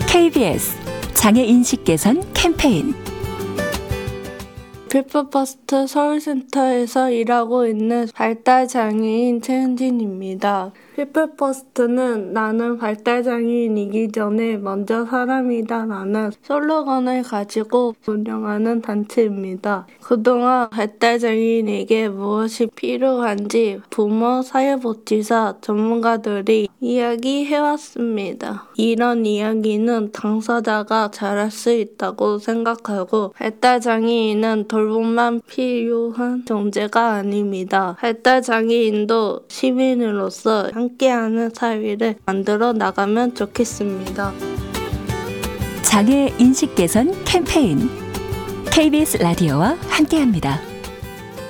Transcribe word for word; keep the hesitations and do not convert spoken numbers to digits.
케이비에스 장애인식 개선 캠페인. 피플퍼스트 서울센터에서 일하고 있는 발달장애인 최은진입니다. 피플퍼스트는 나는 발달장애인이기 전에 먼저 사람이다 라는 슬로건을 가지고 운영하는 단체입니다. 그동안 발달장애인에게 무엇이 필요한지 부모, 사회복지사, 전문가들이 이야기해왔습니다. 이런 이야기는 당사자가 잘할 수 있다고 생각하고 발달장애인은 돌봄만 필요한 존재가 아닙니다. 발달장애인도 시민으로서 함께하는 사회를 만들어 나가면 좋겠습니다. 장애인식 개선 캠페인 케이비에스 라디오와 함께합니다.